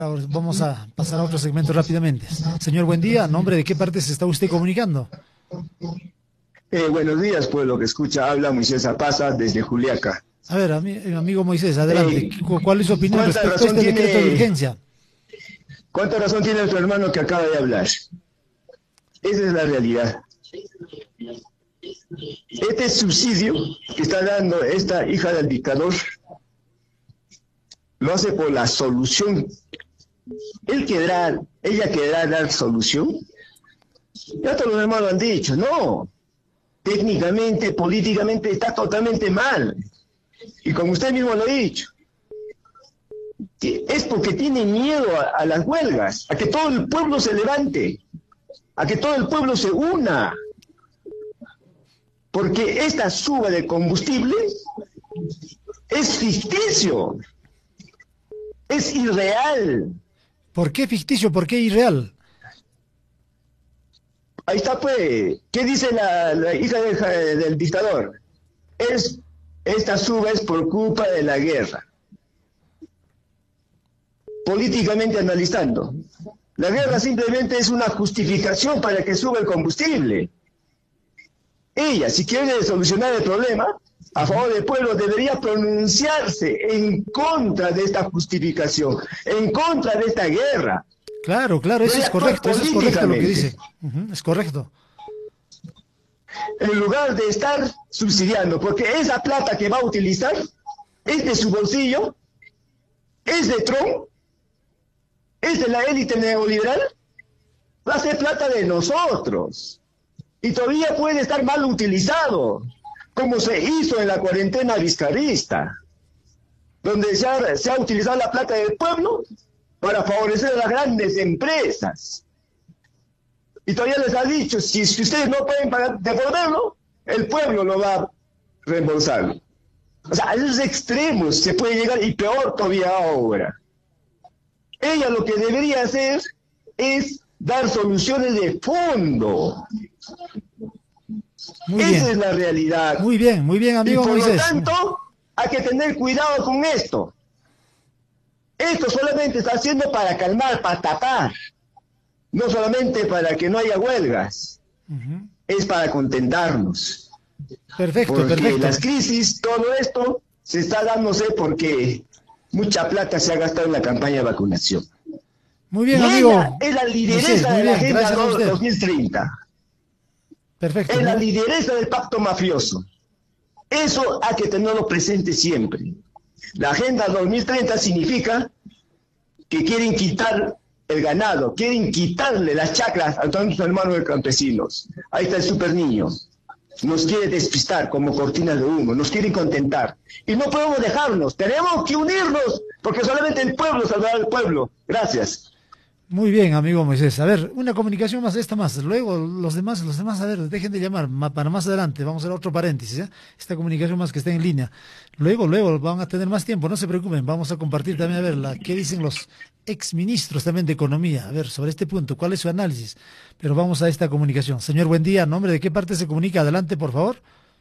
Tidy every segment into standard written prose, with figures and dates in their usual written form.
Ahora vamos a pasar a otro segmento rápidamente. Señor, buen día. ¿Nombre de qué parte se está usted comunicando? Buenos días, pueblo que escucha. Habla Moisés Apaza desde Juliaca. A ver, amigo Moisés, adelante. Eh, ¿Cuál es su opinión ¿Cuánta respecto a razón este decreto de tiene, urgencia? cuánta razón tiene nuestro hermano que acaba de hablar? Esa es la realidad. Este subsidio que está dando esta hija del dictador lo hace por la solución. Ella querrá dar solución. Ya todos los hermanos han dicho, no. Técnicamente, políticamente está totalmente mal. Y como usted mismo lo ha dicho, que es porque tiene miedo a las huelgas, a que todo el pueblo se levante, a que todo el pueblo se una. Porque esta suba de combustible es ficticio, es irreal. ¿Por qué ficticio? ¿Por qué irreal? Ahí está pues, ¿qué dice la hija del dictador? Esta suba es por culpa de la guerra. Políticamente analizando, la guerra simplemente es una justificación para que suba el combustible. Ella, si quiere solucionar el problema, a favor del pueblo, debería pronunciarse en contra de esta justificación, en contra de esta guerra. Claro, claro, eso es correcto lo que dice. Es correcto. En lugar de estar subsidiando, porque esa plata que va a utilizar es de su bolsillo, es de Trump, es de la élite neoliberal, va a ser plata de nosotros. Y todavía puede estar mal utilizado, como se hizo en la cuarentena vizcarrista, donde se ha utilizado la plata del pueblo para favorecer a las grandes empresas. Y todavía les ha dicho, si ustedes no pueden pagar, devolverlo, el pueblo lo va a reembolsar. O sea, a esos extremos se puede llegar, y peor todavía ahora. Ella lo que debería hacer es dar soluciones de fondo. Muy Esa bien. es la realidad. Muy bien, amigo Y por Moisés. lo tanto, hay que tener cuidado con esto. Esto solamente está haciendo para calmar, para tapar. No solamente para que no haya huelgas. Es para contentarnos. Perfecto, Porque perfecto. las crisis, todo esto, se está dándose porque mucha plata se ha gastado en la campaña de vacunación. Muy Y bien, ella amigo es la Moisés, lideresa muy de la bien, Agenda gracias a usted. 2030. Perfecto. Es la lideresa del pacto mafioso. Eso hay que tenerlo presente siempre. La Agenda 2030 significa que quieren quitar el ganado, quieren quitarle las chacras a todos nuestros hermanos de campesinos. Ahí está el super niño. Nos quiere despistar como cortinas de humo, nos quieren contentar. Y no podemos dejarnos, tenemos que unirnos, porque solamente el pueblo salvará al pueblo. Gracias. Muy bien, amigo Moisés. A ver, una comunicación más, esta más. Luego, los demás, a ver, dejen de llamar para más adelante. Vamos a hacer otro paréntesis, ¿eh? Esta comunicación más que está en línea. Luego van a tener más tiempo, no se preocupen. Vamos a compartir también, a ver, qué dicen los exministros también de Economía. A ver, sobre este punto, ¿cuál es su análisis? Pero vamos a esta comunicación. Señor, buen día. ¿Nombre de qué parte se comunica? Adelante, por favor.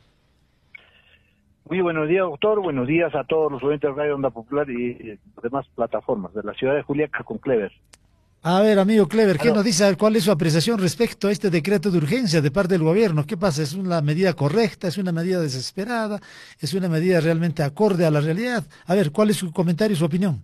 Muy buenos días, doctor. Buenos días a todos los oyentes de Radio Onda Popular y demás plataformas de la ciudad de Juliaca con Clever. A ver, amigo Clever, ¿qué Aló. nos dice? ¿Cuál es su apreciación respecto a este decreto de urgencia de parte del gobierno? ¿Qué pasa? ¿Es una medida correcta? ¿Es una medida desesperada? ¿Es una medida realmente acorde a la realidad? A ver, ¿cuál es su comentario y su opinión?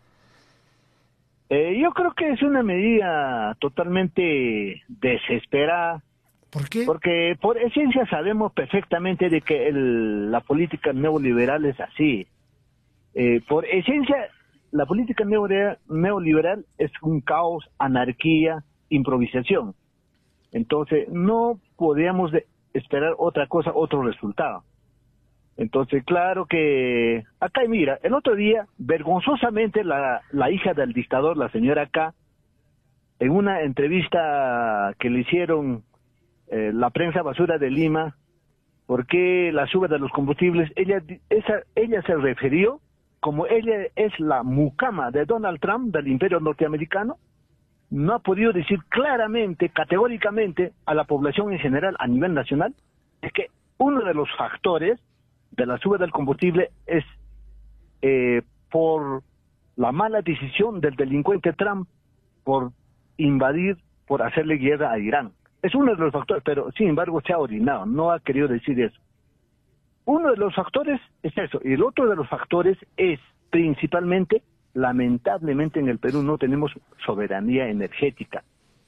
Yo creo que es una medida totalmente desesperada. ¿Por qué? Porque por esencia sabemos perfectamente de que la política neoliberal es así. Por esencia, la política neoliberal es un caos, anarquía, improvisación. Entonces, no podíamos esperar otra cosa, otro resultado. Entonces, claro que acá, mira, el otro día, vergonzosamente, la hija del dictador, la señora K, en una entrevista que le hicieron la prensa basura de Lima, ¿por qué la suba de los combustibles? Ella se refirió como ella es la mucama de Donald Trump, del imperio norteamericano. No ha podido decir claramente, categóricamente, a la población en general, a nivel nacional, es que uno de los factores de la suba del combustible es por la mala decisión del delincuente Trump por invadir, por hacerle guerra a Irán. Es uno de los factores, pero sin embargo se ha orinado, no ha querido decir eso. Uno de los factores es eso, y el otro de los factores es principalmente, lamentablemente en el Perú no tenemos soberanía energética.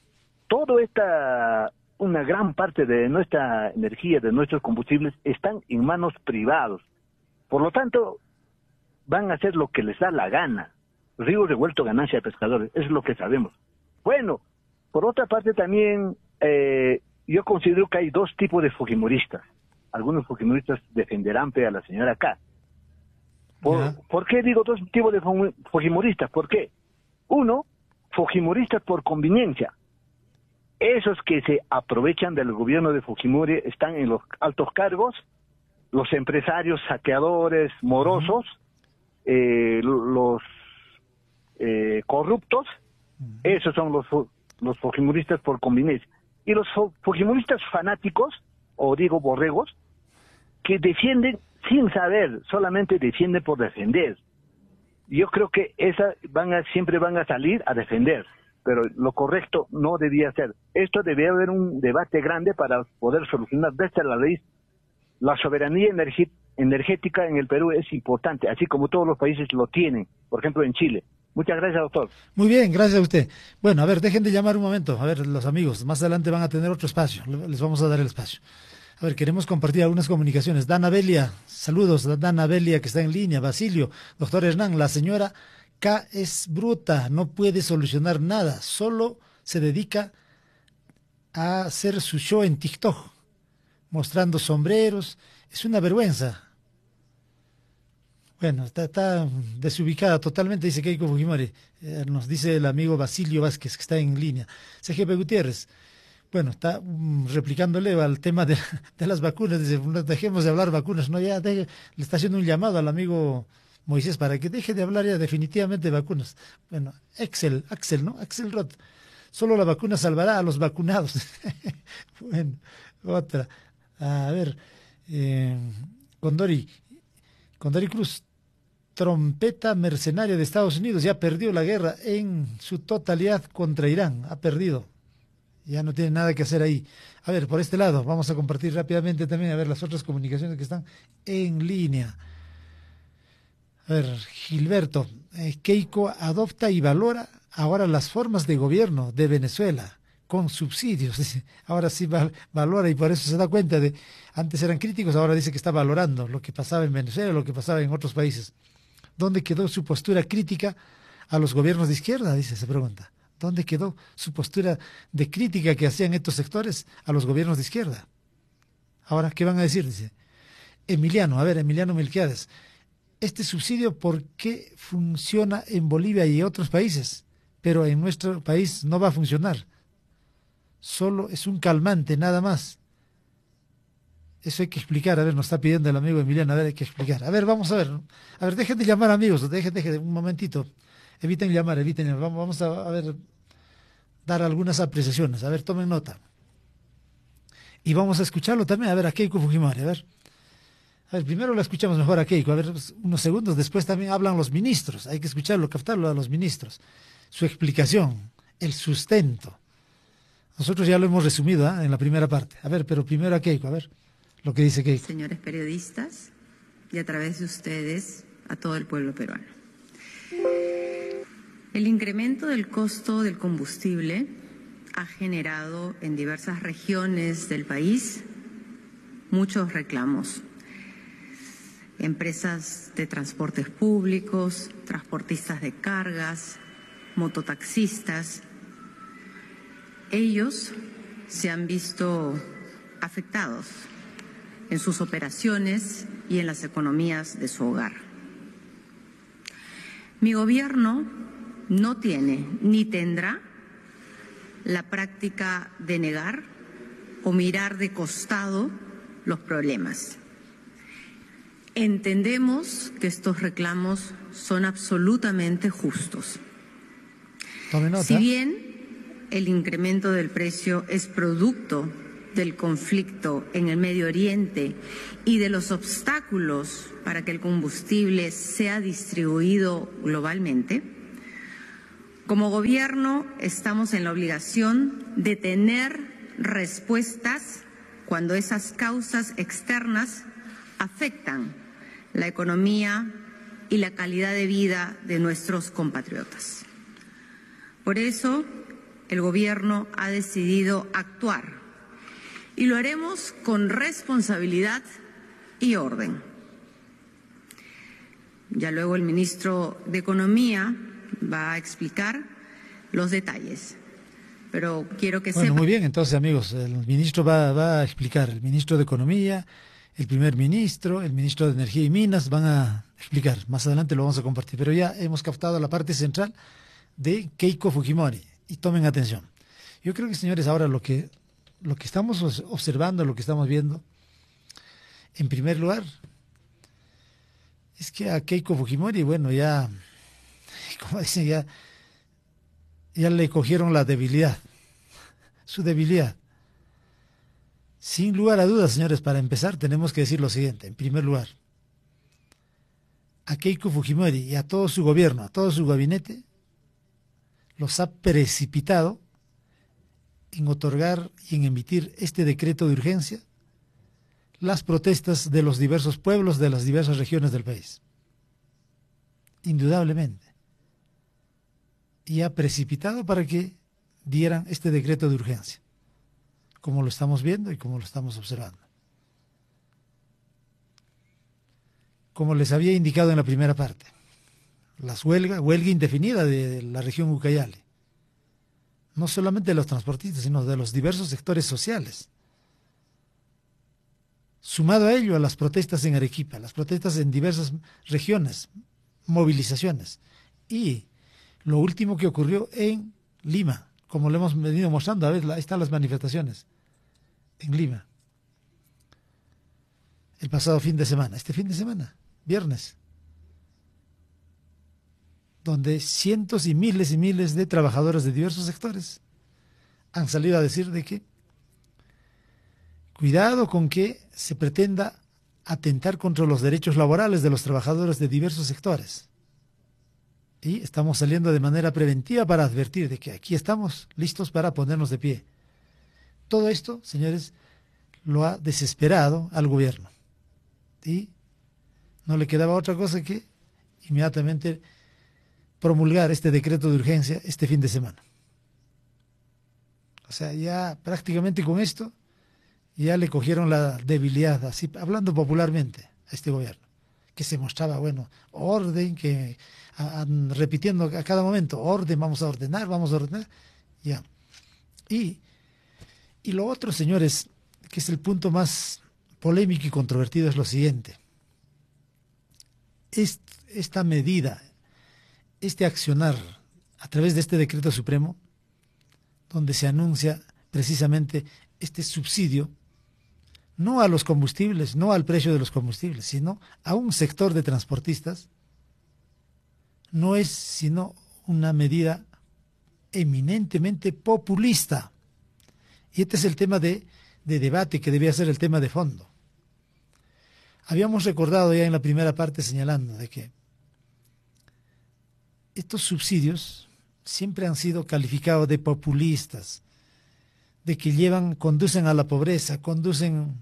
Una gran parte de nuestra energía, de nuestros combustibles, están en manos privados. Por lo tanto, van a hacer lo que les da la gana. Río revuelto, ganancia de pescadores, eso es lo que sabemos. Bueno, por otra parte también, yo considero que hay dos tipos de fujimoristas. Algunos fujimoristas defenderán a la señora K. ¿Por qué digo dos tipos de fujimoristas? ¿Por qué? Uno, fujimoristas por conveniencia. Esos que se aprovechan del gobierno de Fujimori están en los altos cargos, los empresarios saqueadores, morosos, los corruptos, esos son los fujimoristas por conveniencia. Y los fujimoristas fanáticos, o digo borregos, que defienden sin saber, solamente defienden por defender. Yo creo que siempre van a salir a defender, pero lo correcto no debía ser. Esto debía haber un debate grande para poder solucionar desde la raíz. La soberanía energética en el Perú es importante, así como todos los países lo tienen, por ejemplo en Chile. Muchas gracias, doctor. Muy bien, gracias a usted. Bueno, a ver, dejen de llamar un momento. A ver, los amigos, más adelante van a tener otro espacio. Les vamos a dar el espacio. A ver, queremos compartir algunas comunicaciones. Dana Belia, saludos a Dana Belia que está en línea. Basilio, doctor Hernán, la señora K es bruta, no puede solucionar nada, solo se dedica a hacer su show en TikTok, mostrando sombreros. Es una vergüenza. Bueno, está desubicada totalmente, dice Keiko Fujimori. Nos dice el amigo Basilio Vázquez, que está en línea. CGP Gutiérrez, bueno, está replicándole al tema de las vacunas. Dice, no dejemos de hablar vacunas. No, ya le está haciendo un llamado al amigo Moisés para que deje de hablar ya definitivamente de vacunas. Bueno, Axel, ¿no? Axel Roth. Solo la vacuna salvará a los vacunados. Bueno, otra. A ver, Condori Cruz. Trompeta mercenaria de Estados Unidos ya perdió la guerra en su totalidad contra Irán. Ha perdido. Ya no tiene nada que hacer ahí. A ver, por este lado, vamos a compartir rápidamente también, a ver las otras comunicaciones que están en línea. A ver, Gilberto, Keiko adopta y valora ahora las formas de gobierno de Venezuela, con subsidios. Dice, ahora sí valora y por eso se da cuenta de, antes eran críticos, ahora dice que está valorando lo que pasaba en Venezuela, lo que pasaba en otros países. ¿Dónde quedó su postura crítica a los gobiernos de izquierda? Dice, se pregunta. ¿Dónde quedó su postura de crítica que hacían estos sectores a los gobiernos de izquierda? Ahora, ¿qué van a decir? Dice Emiliano Melquiades. Este subsidio, ¿por qué funciona en Bolivia y otros países? Pero en nuestro país no va a funcionar. Solo es un calmante, nada más. Eso hay que explicar. A ver, nos está pidiendo el amigo Emiliano. A ver, hay que explicar. A ver, vamos a ver. A ver, dejen de llamar, amigos. Dejen un momentito. Eviten llamar. Vamos a ver, dar algunas apreciaciones. A ver, tomen nota. Y vamos a escucharlo también. A ver, a Keiko Fujimori. A ver, primero la escuchamos mejor a Keiko. A ver, unos segundos después también hablan los ministros. Hay que escucharlo, captarlo a los ministros. Su explicación, el sustento. Nosotros ya lo hemos resumido en la primera parte. A ver, pero primero a Keiko. A ver, lo que dice Keiko. Señores periodistas, y a través de ustedes, a todo el pueblo peruano. El incremento del costo del combustible ha generado en diversas regiones del país muchos reclamos. Empresas de transportes públicos, transportistas de cargas, mototaxistas, ellos se han visto afectados en sus operaciones y en las economías de su hogar. Mi gobierno no tiene ni tendrá la práctica de negar o mirar de costado los problemas. Entendemos que estos reclamos son absolutamente justos. Tome nota. Si bien el incremento del precio es producto del conflicto en el Medio Oriente y de los obstáculos para que el combustible sea distribuido globalmente, como gobierno estamos en la obligación de tener respuestas cuando esas causas externas afectan la economía y la calidad de vida de nuestros compatriotas. Por eso, el Gobierno ha decidido actuar y lo haremos con responsabilidad y orden. Ya luego el ministro de Economía va a explicar los detalles, pero quiero que sepan. Muy bien, entonces amigos, el ministro va a explicar, el ministro de Economía, el primer ministro, el ministro de Energía y Minas van a explicar. Más adelante lo vamos a compartir, pero ya hemos captado la parte central de Keiko Fujimori. Y tomen atención. Yo creo que, señores, ahora lo que estamos observando, lo que estamos viendo, en primer lugar, es que a Keiko Fujimori, bueno, ya, como dicen, ya le cogieron la debilidad, su debilidad. Sin lugar a dudas, señores, para empezar tenemos que decir lo siguiente. En primer lugar, a Keiko Fujimori y a todo su gobierno, a todo su gabinete, los ha precipitado en otorgar y en emitir este decreto de urgencia las protestas de los diversos pueblos de las diversas regiones del país. Indudablemente. Y ha precipitado para que dieran este decreto de urgencia, como lo estamos viendo y como lo estamos observando. Como les había indicado en la primera parte, huelga indefinida de la región Ucayali, no solamente de los transportistas, sino de los diversos sectores sociales. Sumado a ello a las protestas en Arequipa, las protestas en diversas regiones, movilizaciones, y lo último que ocurrió en Lima, como lo hemos venido mostrando, a ver, ahí están las manifestaciones en Lima, el pasado fin de semana, este fin de semana, viernes, donde cientos y miles de trabajadores de diversos sectores han salido a decir de que cuidado con que se pretenda atentar contra los derechos laborales de los trabajadores de diversos sectores. Y estamos saliendo de manera preventiva para advertir de que aquí estamos listos para ponernos de pie. Todo esto, señores, lo ha desesperado al gobierno. Y no le quedaba otra cosa que inmediatamente promulgar este decreto de urgencia este fin de semana. O sea, ya prácticamente con esto ya le cogieron la debilidad, así hablando popularmente, a este gobierno, que se mostraba, bueno, orden, que repitiendo a cada momento, orden, vamos a ordenar, ya. Y lo otro, señores, que es el punto más polémico y controvertido, es lo siguiente. Esta medida, este accionar a través de este decreto supremo, donde se anuncia precisamente este subsidio, no a los combustibles, no al precio de los combustibles, sino a un sector de transportistas, no es sino una medida eminentemente populista. Y este es el tema de debate que debía ser el tema de fondo. Habíamos recordado ya en la primera parte señalando de que estos subsidios siempre han sido calificados de populistas, de que conducen a la pobreza, conducen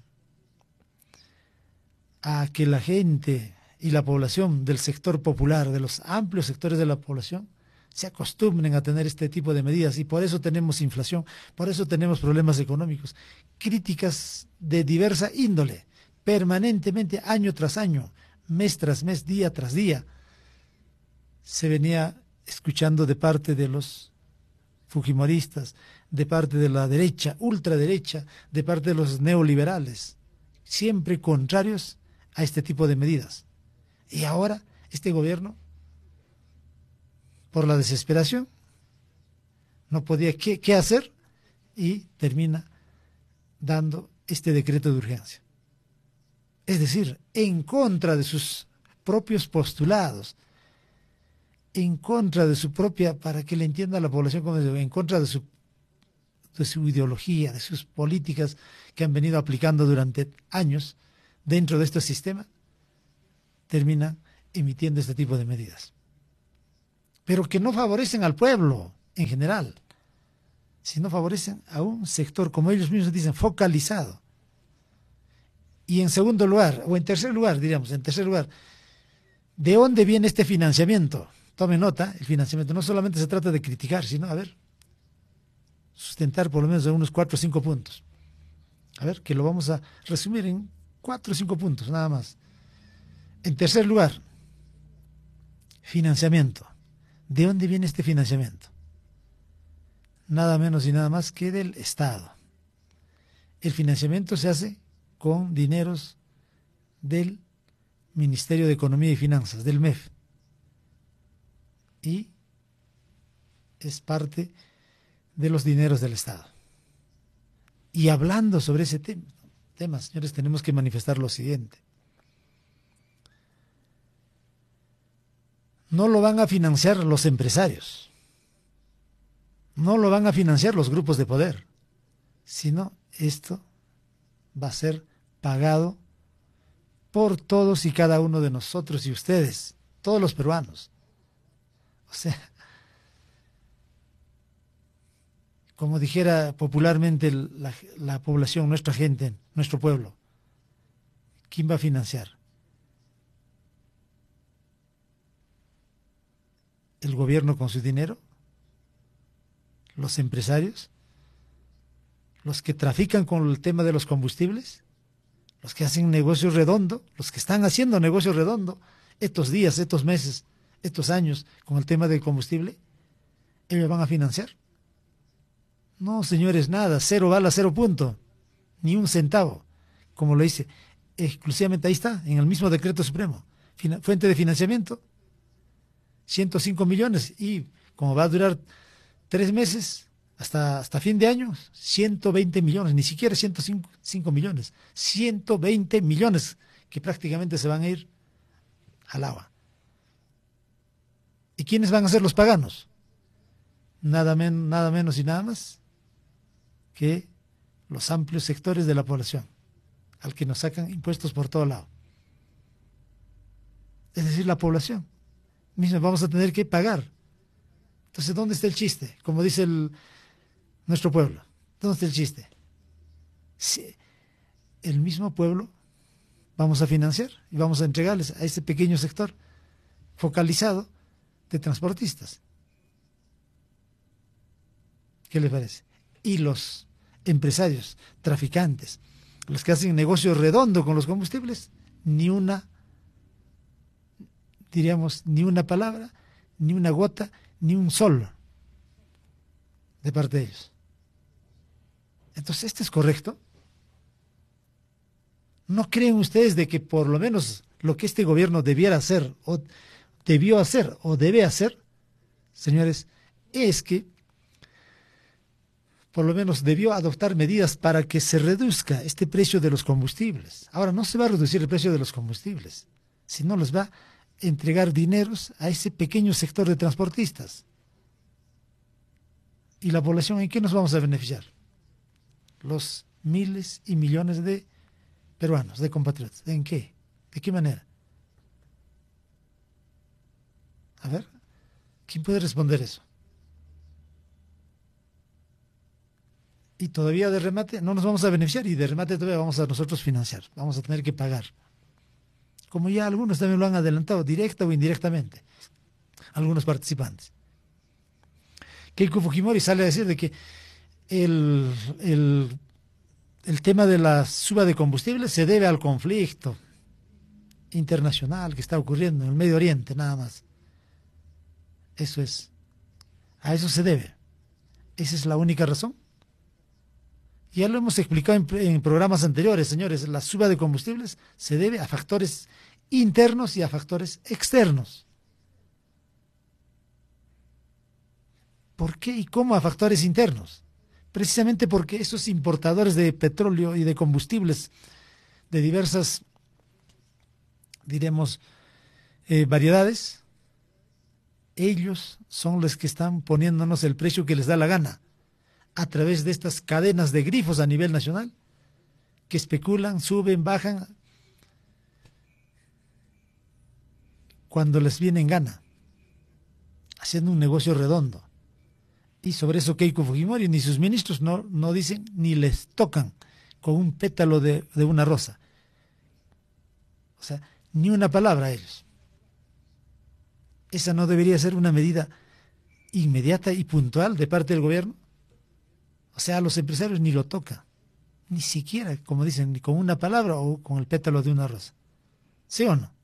a que la gente y la población del sector popular, de los amplios sectores de la población, se acostumbren a tener este tipo de medidas, y por eso tenemos inflación, por eso tenemos problemas económicos, críticas de diversa índole, permanentemente, año tras año, mes tras mes, día tras día, se venía escuchando de parte de los fujimoristas, de parte de la derecha, ultraderecha, de parte de los neoliberales, siempre contrarios a este tipo de medidas. Y ahora este gobierno, por la desesperación, no podía qué hacer y termina dando este decreto de urgencia. Es decir, en contra de sus propios postulados, en contra de su propia, para que le entienda la población, en contra de su de su ideología, de sus políticas que han venido aplicando durante años dentro de este sistema, terminan emitiendo este tipo de medidas. Pero que no favorecen al pueblo en general, sino favorecen a un sector, como ellos mismos dicen, focalizado. Y en segundo lugar, o en tercer lugar, diríamos, ¿de dónde viene este financiamiento? Tome nota, el financiamiento no solamente se trata de criticar, sino, sustentar por lo menos unos 4 o 5 puntos. Que lo vamos a resumir en 4 o 5 puntos, nada más. En tercer lugar, financiamiento. ¿De dónde viene este financiamiento? Nada menos y nada más que del Estado. El financiamiento se hace con dineros del Ministerio de Economía y Finanzas, del MEF. Y es parte de los dineros del Estado. Y hablando sobre ese tema, señores, tenemos que manifestar lo siguiente. No lo van a financiar los empresarios, no lo van a financiar los grupos de poder, sino esto va a ser pagado por todos y cada uno de nosotros y ustedes, todos los peruanos. O sea, como dijera popularmente la población, nuestra gente, nuestro pueblo, ¿quién va a financiar? ¿El gobierno con su dinero? ¿Los empresarios? ¿Los que trafican con el tema de los combustibles? ¿Los que hacen negocio redondo? ¿Los que están haciendo negocio redondo estos días, estos meses, estos años con el tema del combustible? ¿Ellos van a financiar? No, señores, nada, 0 bala, 0 punto, ni un centavo, como lo dice, exclusivamente ahí está, en el mismo decreto supremo, fuente de financiamiento, 105 millones, y como va a durar 3 meses, hasta fin de año, 120 millones, ni siquiera 105 millones, 120 millones que prácticamente se van a ir al agua. ¿Y quiénes van a ser los paganos? Nada menos y nada más que los amplios sectores de la población, al que nos sacan impuestos por todo lado. Es decir, la población misma vamos a tener que pagar. Entonces, ¿dónde está el chiste? Como dice nuestro pueblo, ¿dónde está el chiste? Si el mismo pueblo vamos a financiar y vamos a entregarles a ese pequeño sector focalizado de transportistas. ¿Qué les parece? Y los empresarios, traficantes, los que hacen negocio redondo con los combustibles, ni una palabra, ni una gota, ni un sol de parte de ellos. Entonces, ¿esto es correcto? ¿No creen ustedes de que por lo menos lo que este gobierno debiera hacer, o debió hacer, o debe hacer, señores, es que por lo menos debió adoptar medidas para que se reduzca este precio de los combustibles? Ahora, no se va a reducir el precio de los combustibles, sino les va a entregar dineros a ese pequeño sector de transportistas. ¿Y la población en qué nos vamos a beneficiar? Los miles y millones de peruanos, de compatriotas. ¿En qué? ¿De qué manera? A ver, ¿quién puede responder eso? Y todavía de remate no nos vamos a beneficiar, y de remate todavía vamos a nosotros financiar, vamos a tener que pagar. Como ya algunos también lo han adelantado, directa o indirectamente, algunos participantes. Keiko Fujimori sale a decir de que el tema de la suba de combustible se debe al conflicto internacional que está ocurriendo en el Medio Oriente, nada más. Eso es. A eso se debe. Esa es la única razón. Ya lo hemos explicado en programas anteriores, señores. La suba de combustibles se debe a factores internos y a factores externos. ¿Por qué y cómo a factores internos? Precisamente porque esos importadores de petróleo y de combustibles de diversas, diremos, variedades, ellos son los que están poniéndonos el precio que les da la gana. a través de estas cadenas de grifos a nivel nacional, que especulan, suben, bajan, cuando les viene en gana, haciendo un negocio redondo. Y sobre eso Keiko Fujimori ni sus ministros no dicen ni les tocan con un pétalo de una rosa. O sea, ni una palabra a ellos. Esa no debería ser una medida inmediata y puntual de parte del gobierno. O sea, a los empresarios ni lo toca, ni siquiera, como dicen, ni con una palabra o con el pétalo de una rosa. ¿Sí o no?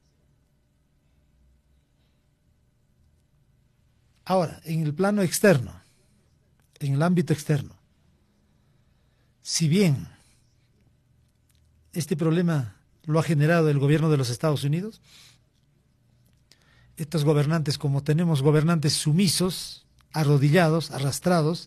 Ahora, en el plano externo, en el ámbito externo, si bien este problema lo ha generado el gobierno de los Estados Unidos, estos gobernantes, como tenemos gobernantes sumisos, arrodillados, arrastrados,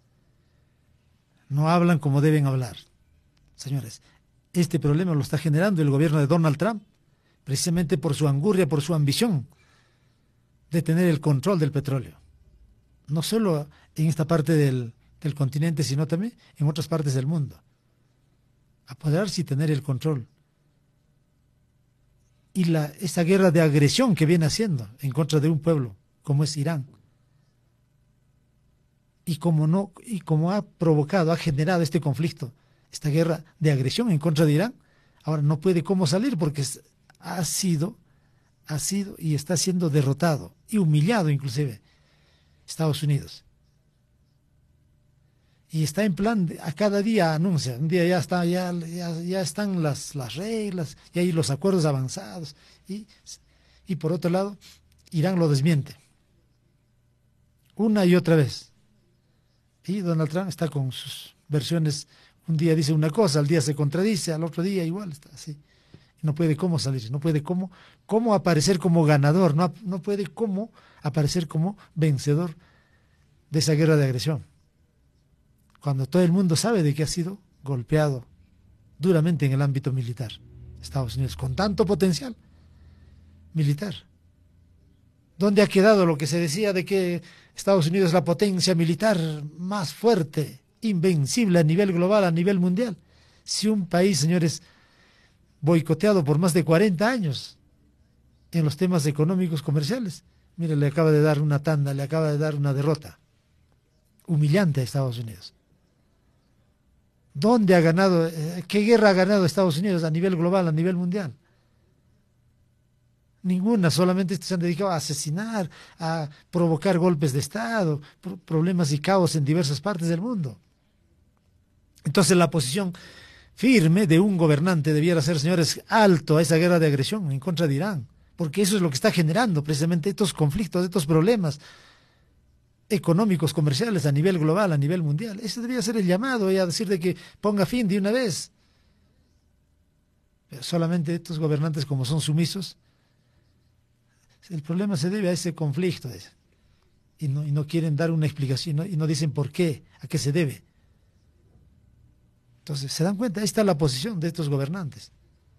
no hablan como deben hablar. Señores, este problema lo está generando el gobierno de Donald Trump, precisamente por su angurria, por su ambición de tener el control del petróleo. No solo en esta parte del continente, sino también en otras partes del mundo. Apoderarse y tener el control. Y esa guerra de agresión que viene haciendo en contra de un pueblo como es Irán. Y como ha provocado, ha generado este conflicto, esta guerra de agresión en contra de Irán, ahora no puede cómo salir porque ha sido y está siendo derrotado y humillado inclusive Estados Unidos. Y está en plan, a cada día anuncia, un día ya están las reglas, y hay los acuerdos avanzados, y por otro lado, Irán lo desmiente, una y otra vez. Y Donald Trump está con sus versiones, un día dice una cosa, al día se contradice, al otro día igual, está así. No puede cómo salir, no puede cómo aparecer como ganador, no puede cómo aparecer como vencedor de esa guerra de agresión. Cuando todo el mundo sabe de que ha sido golpeado duramente en el ámbito militar, Estados Unidos, con tanto potencial militar. ¿Dónde ha quedado lo que se decía de que Estados Unidos es la potencia militar más fuerte, invencible a nivel global, a nivel mundial? Si un país, señores, boicoteado por más de 40 años en los temas económicos comerciales, mire, le acaba de dar una tanda, le acaba de dar una derrota humillante a Estados Unidos. ¿Dónde ha ganado, qué guerra ha ganado Estados Unidos a nivel global, a nivel mundial? Ninguna, solamente se han dedicado a asesinar, a provocar golpes de Estado, problemas y caos en diversas partes del mundo. Entonces la posición firme de un gobernante debiera ser, señores, alto a esa guerra de agresión en contra de Irán, porque eso es lo que está generando precisamente estos conflictos, estos problemas económicos, comerciales a nivel global, a nivel mundial. Ese debería ser el llamado a decir de que ponga fin de una vez. Pero solamente estos gobernantes, como son sumisos, el problema se debe a ese conflicto y no quieren dar una explicación y no dicen por qué, a qué se debe. Entonces, ¿se dan cuenta? Ahí está la posición de estos gobernantes.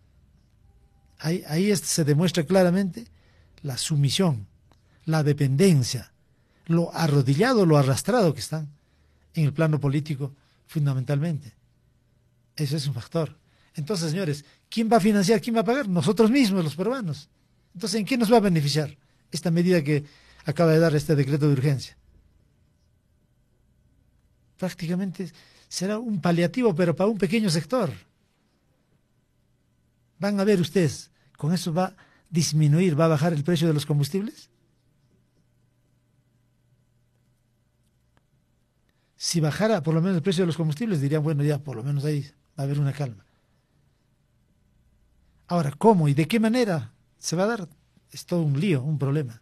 Ahí se demuestra claramente la sumisión, la dependencia, lo arrodillado, lo arrastrado que están en el plano político fundamentalmente. Eso es un factor. Entonces, señores, ¿quién va a financiar? ¿Quién va a pagar? Nosotros mismos, los peruanos. Entonces, ¿en qué nos va a beneficiar esta medida que acaba de dar este decreto de urgencia? Prácticamente será un paliativo, pero para un pequeño sector. Van a ver ustedes, ¿con eso va a disminuir, va a bajar el precio de los combustibles? Si bajara por lo menos el precio de los combustibles, dirían, bueno, ya por lo menos ahí va a haber una calma. Ahora, ¿cómo y de qué manera se va a dar? Es todo un lío, un problema.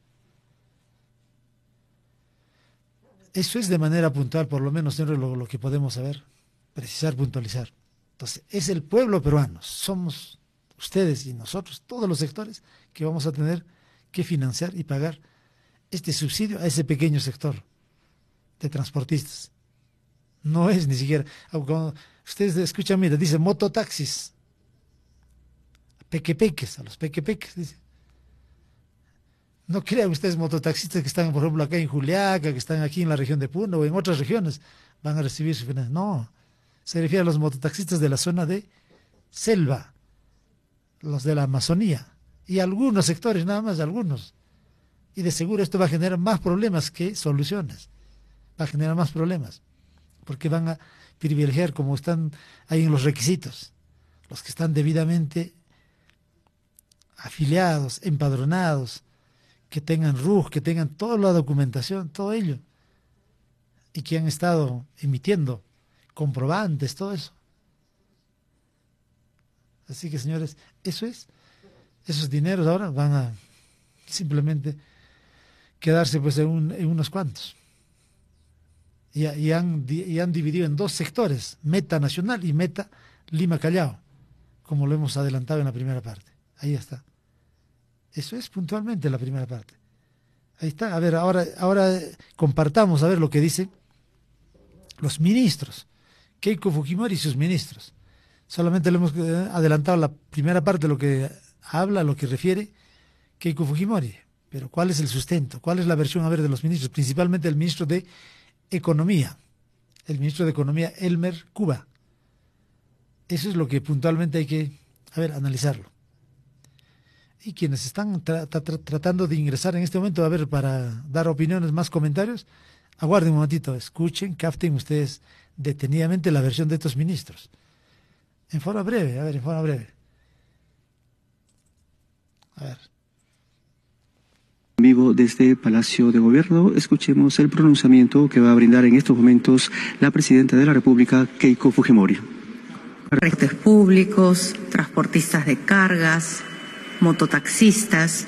Eso es de manera puntual, por lo menos lo que podemos saber, precisar, puntualizar. Entonces, es el pueblo peruano, somos ustedes y nosotros, todos los sectores, que vamos a tener que financiar y pagar este subsidio a ese pequeño sector de transportistas. No es ni siquiera, cuando ustedes escuchan, mira, dice mototaxis, pequepeques, a los pequepeques, dice. No crean ustedes mototaxistas que están, por ejemplo, acá en Juliaca, que están aquí en la región de Puno o en otras regiones, van a recibir su financiación. No, se refiere a los mototaxistas de la zona de selva, los de la Amazonía, y algunos sectores, nada más, algunos. Y de seguro esto va a generar más problemas que soluciones. Va a generar más problemas, porque van a privilegiar, como están ahí en los requisitos, los que están debidamente afiliados, empadronados, que tengan RUJ, que tengan toda la documentación, todo ello, y que han estado emitiendo comprobantes, todo eso. Así que, señores, eso es. Esos dineros ahora van a simplemente quedarse pues en unos cuantos. Y han dividido en dos sectores, Meta Nacional y Meta Lima Callao, como lo hemos adelantado en la primera parte. Ahí está. Eso es puntualmente la primera parte. Ahí está. A ver, ahora compartamos a ver lo que dicen los ministros. Keiko Fujimori y sus ministros. Solamente le hemos adelantado la primera parte de lo que habla, lo que refiere Keiko Fujimori. Pero ¿cuál es el sustento? ¿Cuál es la versión, a ver, de los ministros? Principalmente el ministro de Economía. El ministro de Economía, Elmer Cuba. Eso es lo que puntualmente hay que, a ver, analizarlo. Y quienes están tratando de ingresar en este momento, a ver, para dar opiniones, más comentarios, aguarden un momentito, escuchen, capten ustedes detenidamente la versión de estos ministros. En forma breve, a ver, en forma breve. A ver. En vivo desde Palacio de Gobierno, escuchemos el pronunciamiento que va a brindar en estos momentos la Presidenta de la República, Keiko Fujimori. Transportes públicos, transportistas de cargas, mototaxistas,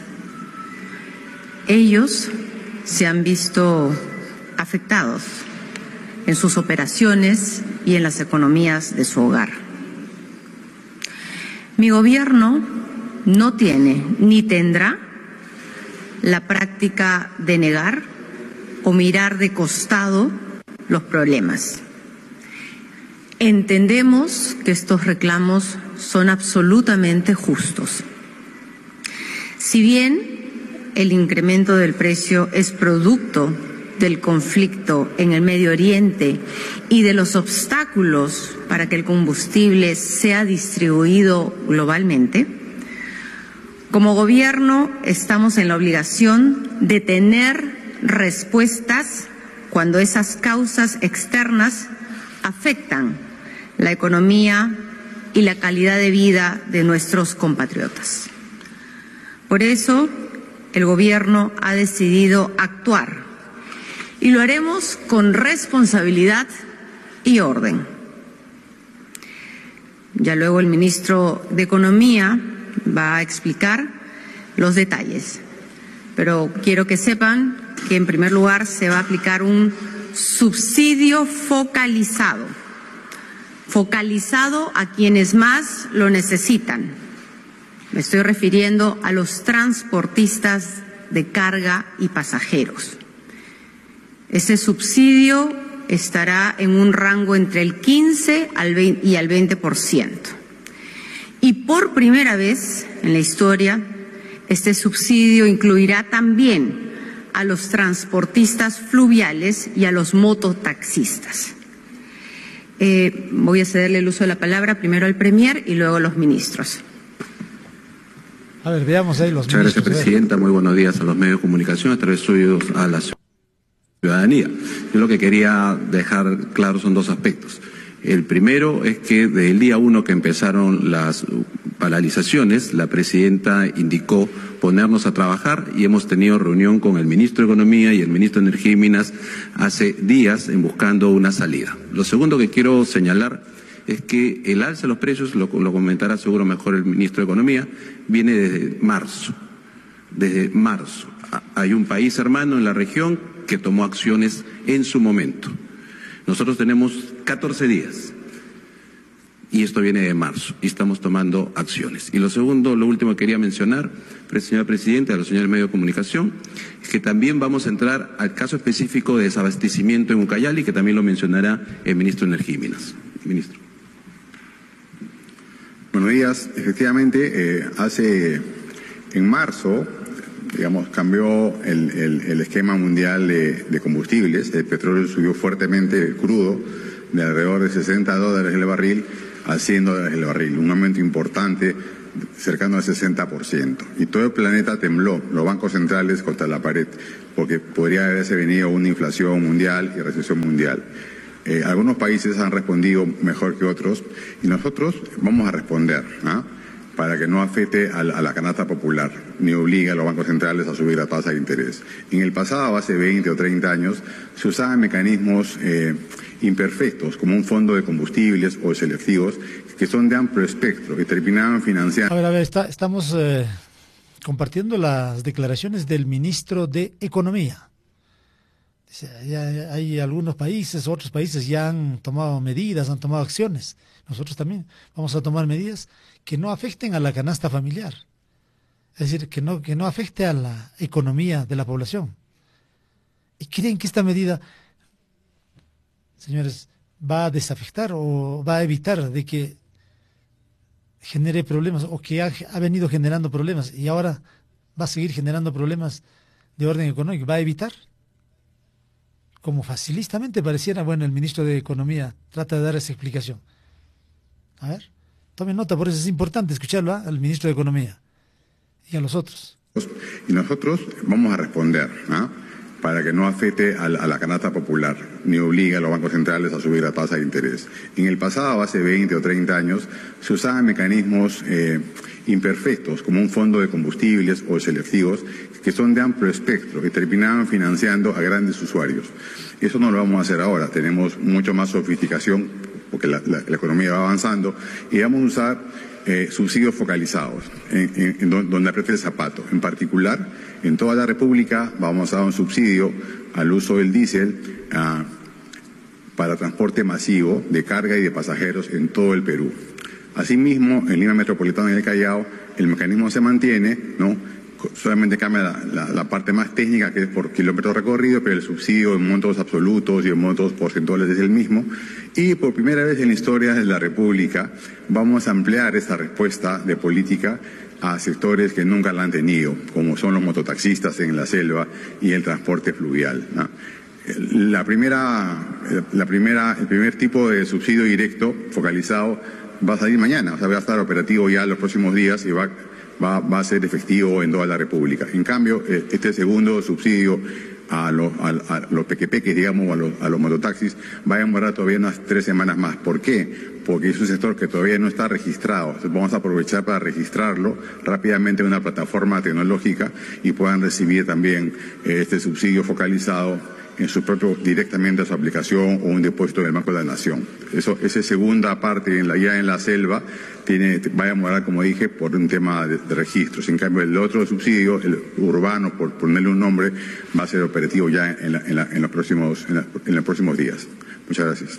ellos se han visto afectados en sus operaciones y en las economías de su hogar. Mi gobierno no tiene ni tendrá la práctica de negar o mirar de costado los problemas. Entendemos que estos reclamos son absolutamente justos. Si bien el incremento del precio es producto del conflicto en el Medio Oriente y de los obstáculos para que el combustible sea distribuido globalmente, como gobierno estamos en la obligación de tener respuestas cuando esas causas externas afectan la economía y la calidad de vida de nuestros compatriotas. Por eso, el gobierno ha decidido actuar y lo haremos con responsabilidad y orden. Ya luego el ministro de Economía va a explicar los detalles, pero quiero que sepan que en primer lugar se va a aplicar un subsidio focalizado a quienes más lo necesitan. Me estoy refiriendo a los transportistas de carga y pasajeros. Ese subsidio estará en un rango entre el 15 y al 20%. Y por primera vez en la historia, este subsidio incluirá también a los transportistas fluviales y a los mototaxistas. Voy a cederle el uso de la palabra primero al Premier y luego a los ministros. A ver, veamos ahí los ministros. Muchas gracias, Presidenta. Muy buenos días a los medios de comunicación, a través suyos a la ciudadanía. Yo lo que quería dejar claro son dos aspectos. El primero es que desde el día 1 que empezaron las paralizaciones, la Presidenta indicó ponernos a trabajar y hemos tenido reunión con el Ministro de Economía y el Ministro de Energía y Minas hace días en buscando una salida. Lo segundo que quiero señalar es que el alza de los precios, lo comentará seguro mejor el Ministro de Economía, viene desde marzo. Desde marzo. Hay un país hermano en la región que tomó acciones en su momento. Nosotros tenemos 14 días y esto viene de marzo y estamos tomando acciones. Y lo segundo, lo último que quería mencionar, señora Presidenta, a los señores medios de comunicación, es que también vamos a entrar al caso específico de desabastecimiento en Ucayali, que también lo mencionará el Ministro de Energía y Minas. Ministro. Buenos días. Efectivamente, en marzo digamos, cambió el esquema mundial de combustibles. El petróleo subió fuertemente, el crudo, de alrededor de $60 el barril a $100 el barril, un aumento importante, cercano al 60%. Y todo el planeta tembló, los bancos centrales contra la pared, porque podría haberse venido una inflación mundial y recesión mundial. Algunos países han respondido mejor que otros y nosotros vamos a responder, ¿ah?, para que no afecte a la canasta popular, ni obligue a los bancos centrales a subir la tasa de interés. En el pasado, hace 20 o 30 años, se usaban mecanismos imperfectos, como un fondo de combustibles o selectivos, que son de amplio espectro, que terminaban financiando... A ver, estamos compartiendo las declaraciones del ministro de Economía. Hay algunos países, otros países ya han tomado medidas, han tomado acciones. Nosotros también vamos a tomar medidas que no afecten a la canasta familiar. Es decir, que no afecte a la economía de la población. ¿Y creen que esta medida, señores, va a desafectar o va a evitar de que genere problemas o que ha venido generando problemas y ahora va a seguir generando problemas de orden económico? ¿Va a evitar? Como facilistamente pareciera, bueno, el ministro de Economía trata de dar esa explicación. A ver, tomen nota, por eso es importante escucharlo al ministro de Economía y a los otros. Y nosotros vamos a responder, ¿ah?, para que no afecte a la canasta popular, ni obligue a los bancos centrales a subir la tasa de interés. En el pasado, hace 20 o 30 años, se usaban mecanismos imperfectos, como un fondo de combustibles o selectivos, que son de amplio espectro, que terminaban financiando a grandes usuarios. Eso no lo vamos a hacer ahora, tenemos mucho más sofisticación, porque la economía va avanzando, y vamos a usar subsidios focalizados, donde apriete el zapato. En particular, en toda la República vamos a dar un subsidio al uso del diésel para transporte masivo de carga y de pasajeros en todo el Perú. Asimismo, en Lima Metropolitana y el Callao, el mecanismo se mantiene, ¿no? Solamente cambia la parte más técnica, que es por kilómetro recorrido, pero el subsidio en montos absolutos y en montos porcentuales es el mismo. Y por primera vez en la historia de la República vamos a ampliar esta respuesta de política a sectores que nunca la han tenido, como son los mototaxistas en la selva y el transporte fluvial, ¿no? El primer tipo de subsidio directo focalizado va a salir mañana, o sea, va a estar operativo ya los próximos días y va a ser efectivo en toda la República. En cambio, este segundo subsidio a los pequepeques, digamos, a los mototaxis, va a demorar todavía unas 3 semanas más. ¿Por qué? Porque es un sector que todavía no está registrado. Entonces vamos a aprovechar para registrarlo rápidamente en una plataforma tecnológica y puedan recibir también este subsidio focalizado en su propio, directamente a su aplicación o un depósito del Banco de la Nación. Esa segunda parte ya en la selva va a demorar, como dije, por un tema de registros. En cambio, el otro subsidio, el urbano, por ponerle un nombre, va a ser operativo ya en los próximos días. Muchas gracias.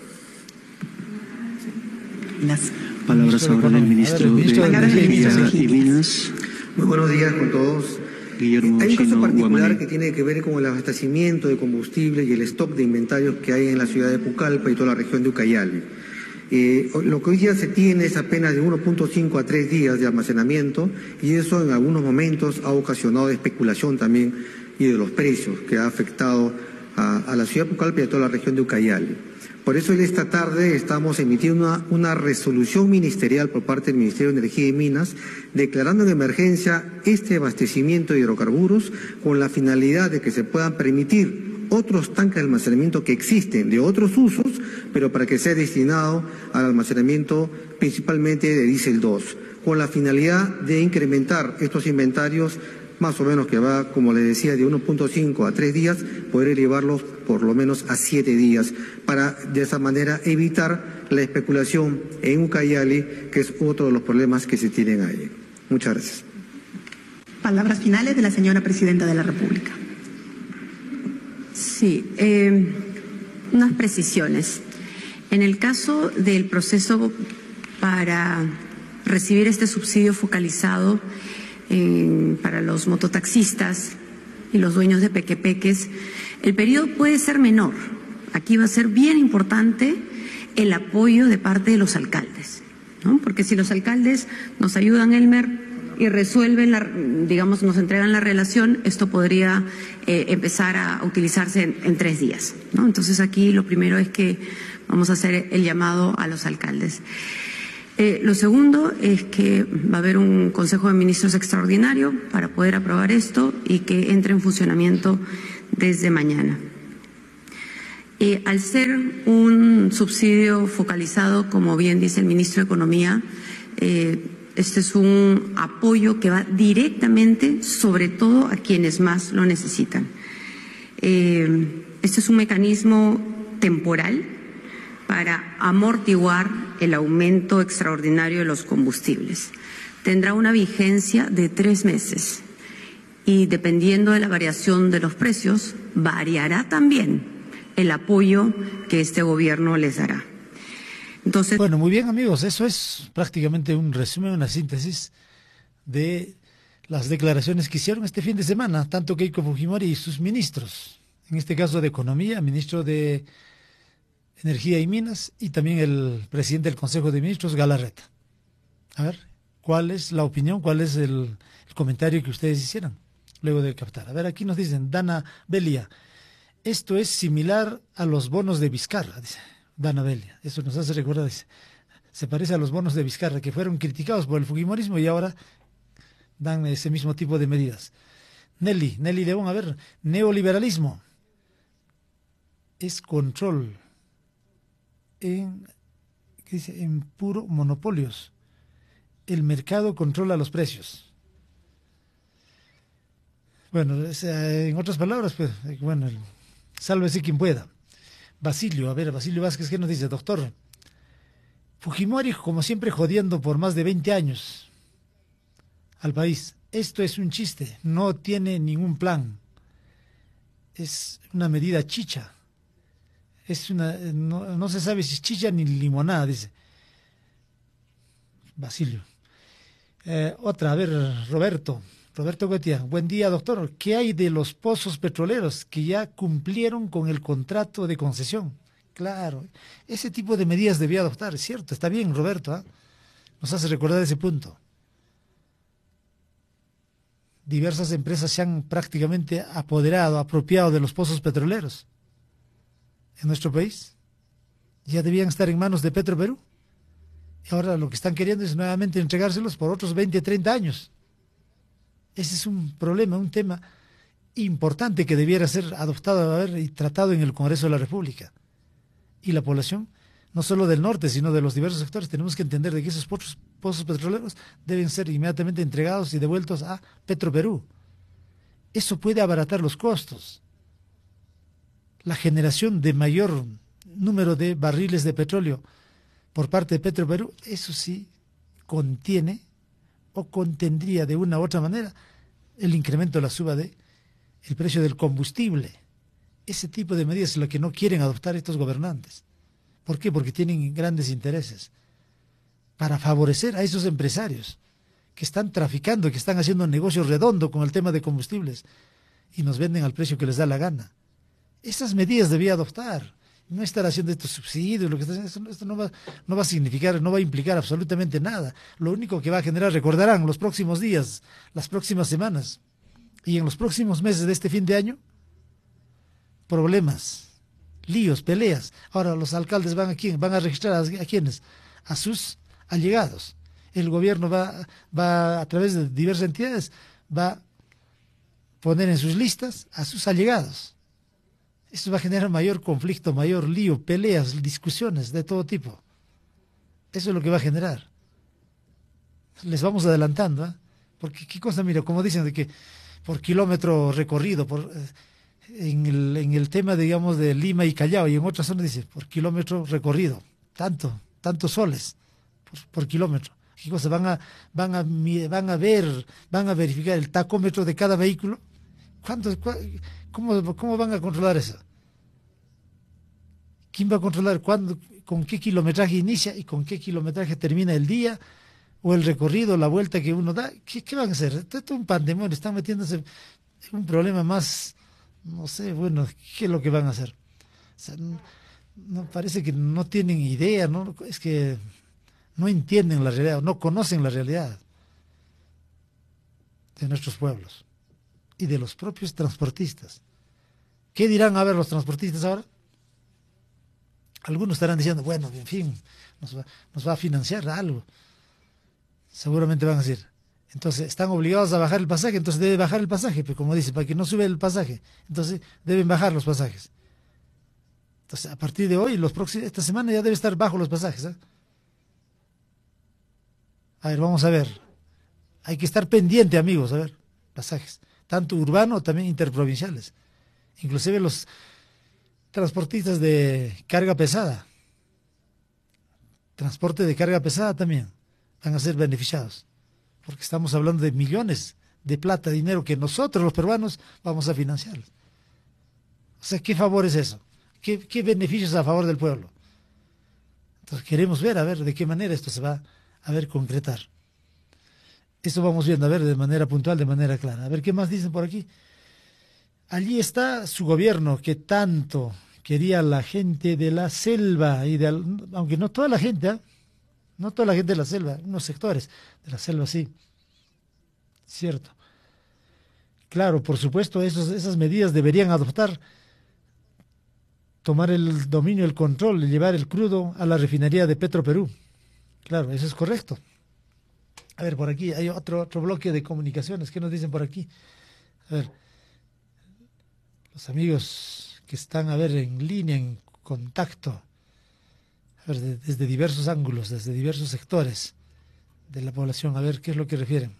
Las palabras ahora del ministro de Energía y Minas. Muy buenos días con todos. Guillermo hay un caso Chino particular Guamaní, que tiene que ver con el abastecimiento de combustible y el stock de inventarios que hay en la ciudad de Pucallpa y toda la región de Ucayali. Lo que hoy día se tiene es apenas de 1.5 a 3 días de almacenamiento y eso en algunos momentos ha ocasionado especulación también y de los precios que ha afectado a la ciudad de Pucallpa y a toda la región de Ucayali. Por eso esta tarde estamos emitiendo una resolución ministerial por parte del Ministerio de Energía y Minas declarando en emergencia este abastecimiento de hidrocarburos con la finalidad de que se puedan permitir otros tanques de almacenamiento que existen de otros usos, pero para que sea destinado al almacenamiento principalmente de diésel 2, con la finalidad de incrementar estos inventarios más o menos que va, como les decía, de 1.5 a 3 días, poder elevarlos por lo menos a 7 días, para de esa manera evitar la especulación en Ucayali, que es otro de los problemas que se tienen ahí. Muchas gracias. Palabras finales de la señora Presidenta de la República. Sí, unas precisiones. En el caso del proceso para recibir este subsidio focalizado para los mototaxistas y los dueños de pequepeques, el periodo puede ser menor. Aquí va a ser bien importante el apoyo de parte de los alcaldes, ¿no? Porque si los alcaldes nos ayudan, Elmer, y resuelven, digamos, nos entregan la relación, esto podría empezar a utilizarse en 3 días, ¿no? Entonces aquí lo primero es que vamos a hacer el llamado a los alcaldes. Lo segundo es que va a haber un Consejo de Ministros extraordinario para poder aprobar esto y que entre en funcionamiento desde mañana. Al ser un subsidio focalizado, como bien dice el ministro de Economía, este es un apoyo que va directamente, sobre todo, a quienes más lo necesitan. Este es un mecanismo temporal para amortiguar el aumento extraordinario de los combustibles. Tendrá una vigencia de 3 meses y, dependiendo de la variación de los precios, variará también el apoyo que este gobierno les dará. Entonces, bueno, muy bien, amigos, eso es prácticamente un resumen, una síntesis de las declaraciones que hicieron este fin de semana, tanto Keiko Fujimori y sus ministros, en este caso de Economía, ministro de Energía y Minas, y también el presidente del Consejo de Ministros, Galarreta. A ver, ¿cuál es la opinión, cuál es el comentario que ustedes hicieron luego de captar? A ver, aquí nos dicen, Dana Belia, esto es similar a los bonos de Vizcarra, dice Dana Belia. Eso nos hace recordar, dice, se parece a los bonos de Vizcarra, que fueron criticados por el fujimorismo y ahora dan ese mismo tipo de medidas. Nelly León, a ver, neoliberalismo es control en puro monopolios. El mercado controla los precios. Bueno, en otras palabras, pues, bueno, sálvese quien pueda. Basilio Vázquez, ¿qué nos dice? Doctor, Fujimori, como siempre, jodiendo por más de 20 años al país. Esto es un chiste, no tiene ningún plan. Es una medida chicha. No se sabe si es chicha ni limonada, dice Basilio. Otra, a ver, Roberto Goetía, buen día, doctor. ¿Qué hay de los pozos petroleros que ya cumplieron con el contrato de concesión? Claro, ese tipo de medidas debía adoptar, es cierto, está bien, Roberto, ¿eh? Nos hace recordar ese punto. Diversas empresas se han prácticamente apropiado de los pozos petroleros en nuestro país. Ya debían estar en manos de Petroperú. Y ahora lo que están queriendo es nuevamente entregárselos por otros 20, 30 años. Ese es un problema, un tema importante que debiera ser adoptado y tratado en el Congreso de la República. Y la población, no solo del norte, sino de los diversos sectores, tenemos que entender de que esos pozos petroleros deben ser inmediatamente entregados y devueltos a Petroperú. Eso puede abaratar los costos. La generación de mayor número de barriles de petróleo por parte de Petroperú, eso sí contiene o contendría de una u otra manera el incremento de la suba de el precio del combustible. Ese tipo de medidas es lo que no quieren adoptar estos gobernantes. ¿Por qué? Porque tienen grandes intereses para favorecer a esos empresarios que están traficando, que están haciendo un negocio redondo con el tema de combustibles y nos venden al precio que les da la gana. Esas medidas debía adoptar. No estar haciendo estos subsidios, lo que está haciendo, esto no va a significar, no va a implicar absolutamente nada. Lo único que va a generar, recordarán, los próximos días, las próximas semanas y en los próximos meses de este fin de año, problemas, líos, peleas. Ahora los alcaldes van a registrar a quiénes, a sus allegados. El gobierno va a través de diversas entidades, va a poner en sus listas a sus allegados. Eso va a generar mayor conflicto, mayor lío, peleas, discusiones de todo tipo. Eso es lo que va a generar. Les vamos adelantando, ¿eh? Porque qué cosa, mira, como dicen de que por kilómetro recorrido, en el tema, digamos, de Lima y Callao, y en otras zonas dice por kilómetro recorrido, tantos soles por kilómetro. ¿Qué cosa? Van a verificar el tacómetro de cada vehículo. ¿Cómo van a controlar eso? ¿Quién va a controlar cuándo, con qué kilometraje inicia y con qué kilometraje termina el día o el recorrido, la vuelta que uno da? ¿Qué van a hacer? Esto es un pandemonio, están metiéndose en un problema más, no sé, bueno, ¿qué es lo que van a hacer? O sea, no parece que no tienen idea, ¿no? Es que no entienden la realidad, no conocen la realidad. de nuestros pueblos y de los propios transportistas. ¿Qué dirán a ver los transportistas ahora? Algunos estarán diciendo, bueno, en fin, nos va a financiar algo. Seguramente van a decir, entonces están obligados a bajar el pasaje, entonces debe bajar el pasaje, pero como dice, para que no sube el pasaje, entonces deben bajar los pasajes. Entonces, a partir de hoy, esta semana ya debe estar bajo los pasajes. A ver, vamos a ver. Hay que estar pendiente, amigos, a ver, pasajes, tanto urbanos, también interprovinciales. Inclusive los transportistas de carga pesada, transporte de carga pesada también van a ser beneficiados, porque estamos hablando de millones de plata, dinero que nosotros los peruanos vamos a financiar. O sea, ¿qué favor es eso? ¿Qué beneficios a favor del pueblo? Entonces queremos ver, a ver, de qué manera esto se va a ver concretar. Esto vamos viendo, a ver, de manera puntual, de manera clara. A ver, ¿qué más dicen por aquí? Allí está su gobierno que tanto quería la gente de la selva, aunque no toda la gente, no toda la gente de la selva, unos sectores de la selva sí, cierto. Claro, por supuesto, esas medidas deberían adoptar, tomar el dominio, el control y llevar el crudo a la refinería de Petroperú. Claro, eso es correcto. A ver, por aquí hay otro bloque de comunicaciones. ¿Qué nos dicen por aquí? A ver, los amigos que están, a ver, en línea, en contacto, a ver, desde diversos ángulos, desde diversos sectores de la población, a ver qué es lo que refieren.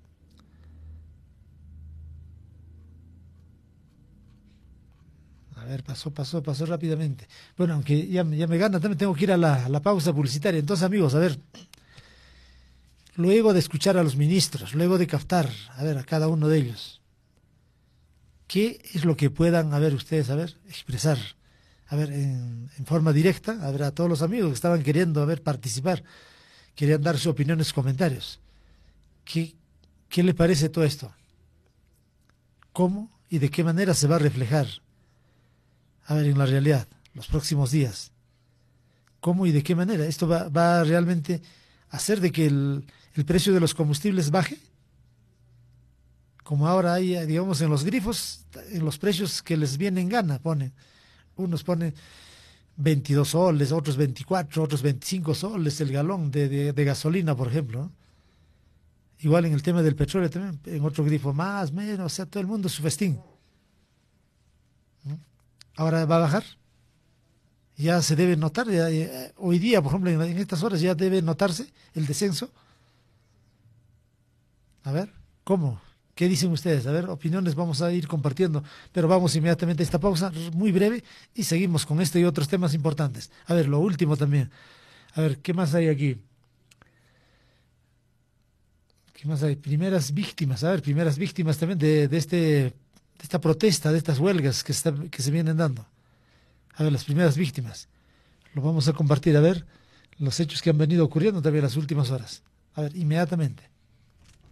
A ver, pasó rápidamente. Bueno, aunque ya me gana, también tengo que ir a la pausa publicitaria. Entonces, amigos, a ver, luego de escuchar a los ministros, luego de captar, a ver, a cada uno de ellos, ¿qué es lo que puedan, a ver, ustedes, a ver, expresar, a ver, en forma directa, a ver, a todos los amigos que estaban queriendo, a ver, participar, querían dar sus opiniones, comentarios? ¿Qué le parece todo esto? ¿Cómo y de qué manera se va a reflejar, a ver, en la realidad, los próximos días? ¿Cómo y de qué manera? ¿Esto va realmente a hacer de que el precio de los combustibles baje? Como ahora hay, digamos, en los grifos, en los precios que les viene en gana, unos ponen 22 soles, otros 24, otros 25 soles el galón de gasolina, por ejemplo, ¿no? Igual en el tema del petróleo también, en otro grifo más, menos, o sea, todo el mundo su festín. ¿No? Ahora va a bajar. Ya se debe notar, hoy día, por ejemplo, en estas horas ya debe notarse el descenso. A ver, ¿cómo? ¿Qué dicen ustedes? A ver, opiniones vamos a ir compartiendo, pero vamos inmediatamente a esta pausa muy breve y seguimos con este y otros temas importantes. A ver, lo último también. A ver, ¿qué más hay aquí? ¿Qué más hay? Primeras víctimas, a ver, primeras víctimas también de esta protesta, de estas huelgas que se vienen dando. A ver, las primeras víctimas. Lo vamos a compartir, a ver, los hechos que han venido ocurriendo también en las últimas horas. A ver, inmediatamente.